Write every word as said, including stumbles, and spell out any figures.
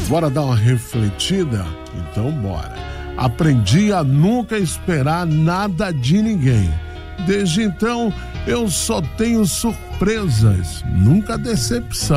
Bora dar uma refletida? Então bora. Aprendi a nunca esperar nada de ninguém. Desde então eu só tenho surpresas, nunca decepção.